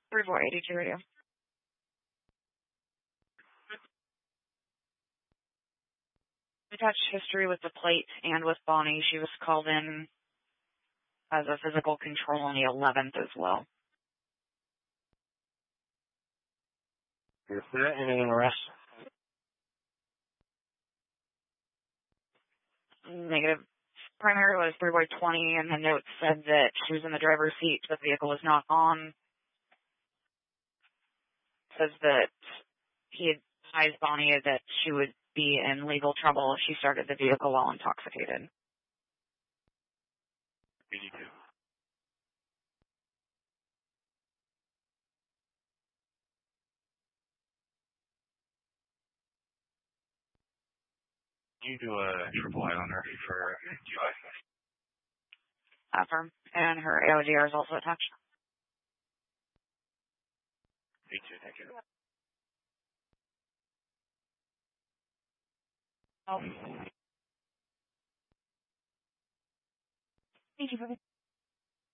3482 radio. Attached history with the plate and with Bonnie. She was called in as a physical control on the 11th as well. Is there anything arrest? Negative. Primary was 3Y20, and the note said that she was in the driver's seat, but the vehicle was not on. Says that he advised Bonnie that she would be in legal trouble if she started the vehicle while intoxicated. 82. You do a triple I on her for DUI. Affirm. And her AODR is also attached. 82, thank you. Oh. Thank you for